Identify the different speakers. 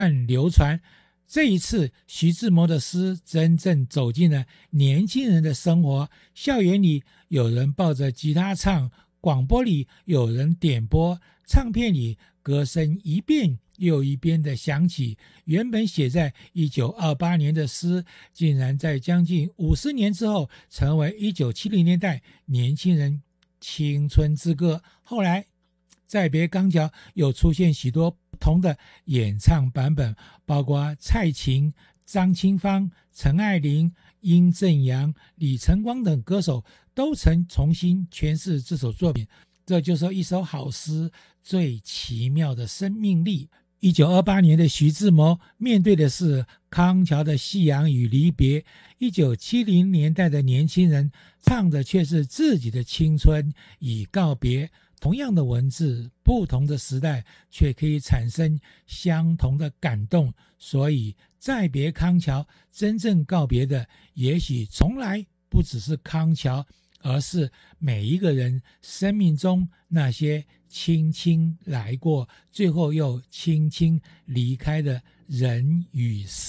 Speaker 1: 流传。这一次徐志摩的诗真正走进了年轻人的生活，校园里有人抱着吉他唱，广播里有人点播，唱片里歌声一遍又一遍地响起，原本写在1928年的诗，竟然在将近50年之后成为1970年代年轻人青春之歌。后来再别康桥又出现许多不同的演唱版本，包括蔡琴、张清芳、陈爱玲、殷正阳、李晨光等歌手都曾重新诠释这首作品。这就是一首好诗最奇妙的生命力。1928年的徐志摩面对的是康桥的夕阳与离别，1970年代的年轻人唱的却是自己的青春与告别。同样的文字，不同的时代，却可以产生相同的感动。所以再别康桥，真正告别的也许从来不只是康桥，而是每一个人生命中那些轻轻来过，最后又轻轻离开的人与事。